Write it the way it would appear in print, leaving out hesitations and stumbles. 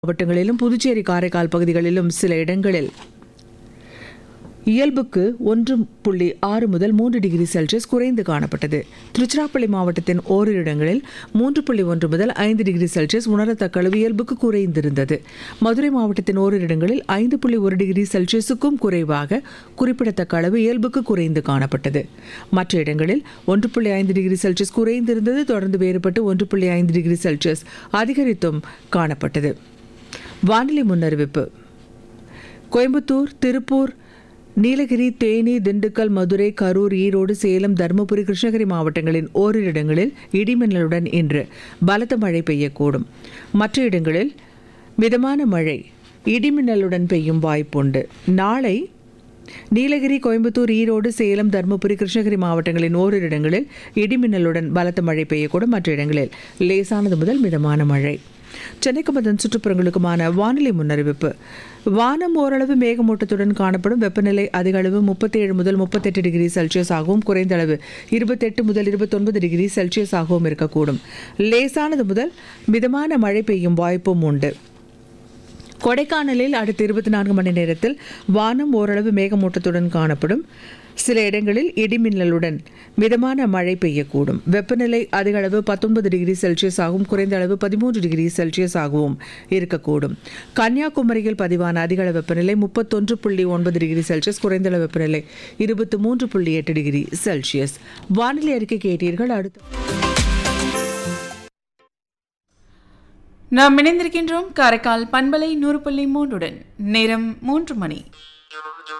மாவட்டங்களிலும் புதுச்சேரி காரைக்கால் பகுதிகளிலும் சில இடங்களில் இயல்புக்கு 1.6 முதல் 3 டிகிரி செல்சியஸ் குறைந்து காணப்பட்டது. திருச்சிராப்பள்ளி மாவட்டத்தின் ஓரிரு இடங்களில் 3.1 முதல் 5 டிகிரி செல்சியஸ் உணரத்தக்க அளவு இயல்புக்கு குறைந்திருந்தது. மதுரை மாவட்டத்தின் ஓரிரு இடங்களில் 5.1 டிகிரி செல்சியஸுக்கும் குறைவாக குறிப்பிடத்தக்க அளவு இயல்புக்கு குறைந்து காணப்பட்டது. மற்ற இடங்களில் 1.5 டிகிரி செல்சியஸ் குறைந்திருந்தது. தொடர்ந்து வேறுபட்டு 1.5 டிகிரி செல்சியஸ் அதிகரித்தும் காணப்பட்டது. வானிலை முன்னறிவிப்பு. கோயம்புத்தூர், திருப்பூர், நீலகிரி, தேனி, திண்டுக்கல், மதுரை, கரூர், ஈரோடு, சேலம், தருமபுரி, கிருஷ்ணகிரி மாவட்டங்களின் ஓரிரு இடங்களில் இடிமின்னலுடன் இன்று பலத்த மழை பெய்யக்கூடும். மற்ற இடங்களில் மிதமான மழை இடிமின்னலுடன் பெய்யும் வாய்ப்புண்டு. நாளை நீலகிரி, கோயம்புத்தூர், ஈரோடு, சேலம், தருமபுரி, கிருஷ்ணகிரி மாவட்டங்களின் ஓரிரு இடங்களில் இடிமின்னலுடன் பலத்த மழை பெய்யக்கூடும். மற்ற இடங்களில் லேசானது முதல் மிதமான மழை. சென்னைக்கும் அதன் சுற்றுப்புறங்களுக்குமான வானிலை முன்னறிவிப்பு. வானம் ஓரளவு மேகமூட்டத்துடன் காணப்படும். வெப்பநிலை அதிக அளவு 37 முதல் 38 டிகிரி செல்சியஸ் ஆகவும், குறைந்த அளவு 28 முதல் 29 டிகிரி செல்சியஸ் ஆகவும் இருக்கக்கூடும். லேசானது முதல் மிதமான மழை பெய்யும் வாய்ப்பும் உண்டு. கொடைக்கானலில் அடுத்த 24 மணி நேரத்தில் வானம் ஓரளவு மேகமூட்டத்துடன் காணப்படும். சில இடங்களில் இடிமின்னலுடன் மிதமான மழை பெய்யக்கூடும். வெப்பநிலை அதிக அளவு 19 டிகிரி செல்சியஸ் ஆகவும், குறைந்த அளவு 13 டிகிரி செல்சியஸ் ஆகவும் இருக்கக்கூடும். கன்னியாகுமரியில் பதிவான அதிக அளவு வெப்பநிலை 31.9 டிகிரி செல்சியஸ், குறைந்த அளவு வெப்பநிலை 23.8 டிகிரி செல்சியஸ். வானிலை அறிக்கை கேட்டீர்கள். அடுத்து நாம் இணைந்திருக்கின்றோம் காரைக்கால் பண்பலை 100.3 நேரம் 3 மணி.